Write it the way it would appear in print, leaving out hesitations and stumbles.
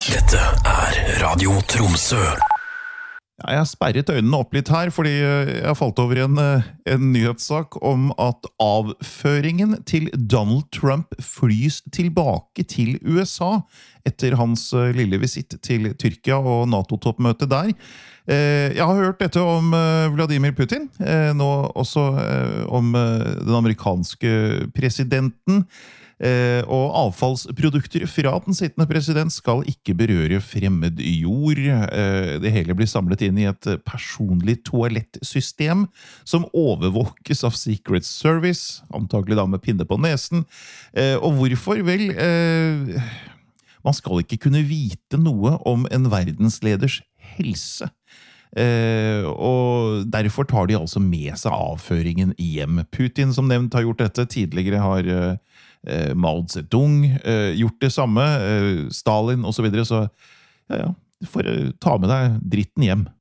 Dette Radio Tromsø. Ja, jeg sperret øynene opp litt her, fordi jeg falt over en nyhetssak om at avføringen til Donald Trump flys tilbake til USA etter hans lille visitt til Tyrkia og NATO-toppmøtet der. Jeg har hørt dette om Vladimir Putin, nå også om den amerikanske presidenten. Og avfallsprodukter fra den sittende president skal ikke berøre fremmed jord. Det hele blir samlet inn i et personlig toalettsystem som overvåkes av Secret Service, antagelig da med pinne på nesen. Og hvorfor? Vel, man skal ikke kunne vite noe om en verdensleders helse. Og derfor tar de altså med seg avføringen hjem. Putin, som nevnt, har gjort dette. Tidligere har Mao Zedong gjort det samme, Stalin og så videre, så ja, du får ta med deg dritten hjem.